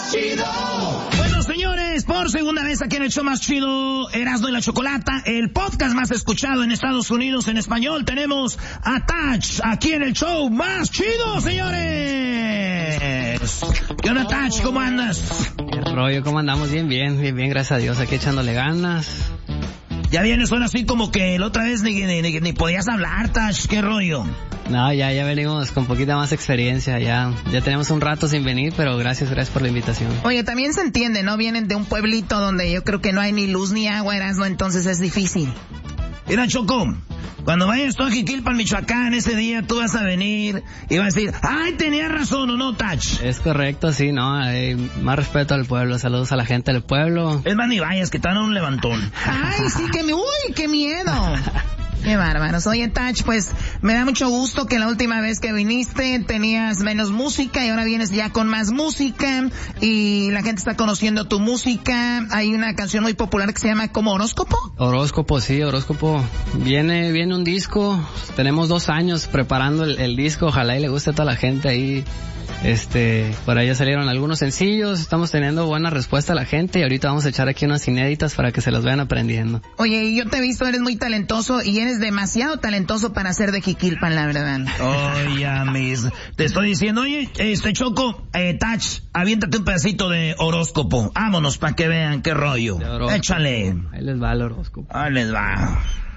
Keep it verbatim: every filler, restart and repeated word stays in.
Chido. Bueno, señores, por segunda vez aquí en el show más chido, Erasmo y la Chocolata, el podcast más escuchado en Estados Unidos en español, tenemos a Touch aquí en el show más chido, señores. ¿Qué onda, Touch? ¿Cómo andas? ¿Qué rollo? ¿Cómo andamos? Bien, bien, bien, bien, gracias a Dios, aquí echándole ganas. Ya vienes, suena así como que la otra vez ni, ni, ni, ni podías hablar, Touch, ¿qué rollo? No, ya, ya venimos con poquita más experiencia, ya, ya tenemos un rato sin venir, pero gracias, gracias por la invitación. Oye, también se entiende, ¿no? Vienen de un pueblito donde yo creo que no hay ni luz ni agua, Erasmo, entonces es difícil. Mira, Choco, cuando vayas tú a Jiquilpan, Michoacán, ese día tú vas a venir y vas a decir, ay, tenía razón, ¿o no, Touch? Es correcto, sí, no, hay más respeto al pueblo, saludos a la gente del pueblo. Es más, ni vayas, que te dan un levantón. Ay, sí, que me, uy, qué miedo. Qué bárbaros. Oye, Touch, pues me da mucho gusto que la última vez que viniste tenías menos música y ahora vienes ya con más música y la gente está conociendo tu música. Hay una canción muy popular que se llama ¿como Horóscopo? Horóscopo, sí, Horóscopo. Viene, viene un disco, tenemos dos años preparando el, el disco, ojalá y le guste a toda la gente ahí. Este, por ahí ya salieron algunos sencillos, estamos teniendo buena respuesta a la gente y ahorita vamos a echar aquí unas inéditas para que se las vayan aprendiendo. Oye, yo te he visto, eres muy talentoso y eres demasiado talentoso para ser de Jiquilpan, la verdad. Oye, mis, te estoy diciendo, oye, este Choco, eh, Touch, aviéntate un pedacito de horóscopo, vámonos para que vean qué rollo. Échale. Ahí les va el horóscopo. Ahí les va.